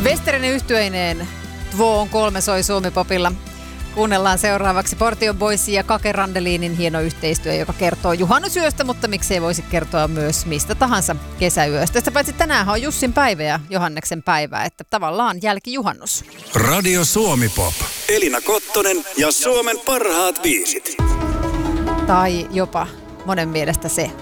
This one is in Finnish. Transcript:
Westerinen yhtyeineen Två on kolme soi Suomi-popilla. Kuunnellaan seuraavaksi Portion Boysin ja Kake Randelinin hieno yhteistyö, joka kertoo juhannusyöstä, mutta miksei voisi kertoa myös mistä tahansa kesäyöstä. Sitä paitsi tänään on Jussin päivä ja Johanneksen päivä, että tavallaan jälkijuhannus. Radio Suomi Pop. Elina Kottonen ja Suomen parhaat biisit. Tai jopa monen mielestä se